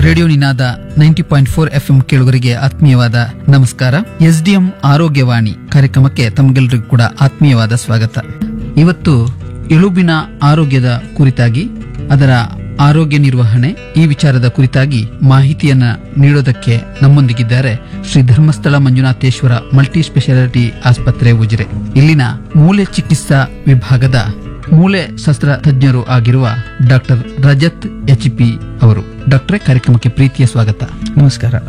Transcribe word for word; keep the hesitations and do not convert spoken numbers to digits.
Radio ನಿನಾದ ninety point four F M ಕೇಳುಗರಿಗೆ ಆತ್ಮೀಯವಾದ ನಮಸ್ಕಾರ. ಎಸ್ಡಿಎಂ ಆರೋಗ್ಯವಾಣಿ ಕಾರ್ಯಕ್ರಮಕ್ಕೆ ತಮಗೆಲ್ಲರಿಗೂ ಕೂಡ ಆತ್ಮೀಯವಾದ ಸ್ವಾಗತ. ಇವತ್ತು ಎಲುಬಿನ ಆರೋಗ್ಯದ ಕುರಿತಾಗಿ, ಅದರ ಆರೋಗ್ಯ ನಿರ್ವಹಣೆ, ಈ ವಿಚಾರದ ಕುರಿತಾಗಿ ಮಾಹಿತಿಯನ್ನ ನೀಡೋದಕ್ಕೆ ನಮ್ಮೊಂದಿಗಿದ್ದಾರೆ ಶ್ರೀ ಧರ್ಮಸ್ಥಳ ಮಂಜುನಾಥೇಶ್ವರ ಮಲ್ಟಿ ಸ್ಪೆಷಾಲಿಟಿ ಆಸ್ಪತ್ರೆ ಉಜಿರೆ. ಇಲ್ಲಿನ ಮೂಳೆ ಚಿಕಿತ್ಸಾ ವಿಭಾಗದ ಮೂಳೆ ಶಸ್ತ್ರ ತಜ್ಞರು ಆಗಿರುವ ಡಾಕ್ಟರ್ ರಜತ್ ಎಚ್ ಪಿ ಅವರು. ಡಾಕ್ಟರೇ, ಕಾರ್ಯಕ್ರಮಕ್ಕೆ ಪ್ರೀತಿಯ ಸ್ವಾಗತ. ನಮಸ್ಕಾರ.